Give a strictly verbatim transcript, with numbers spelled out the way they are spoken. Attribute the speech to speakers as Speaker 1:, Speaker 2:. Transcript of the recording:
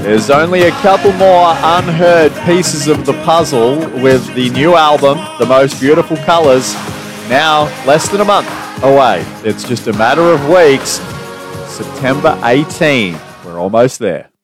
Speaker 1: There's only a couple more unheard pieces of the puzzle with the new album, The Most Beautiful Colors, now less than a month away. It's just a matter of weeks. September eighteenth. We're almost there.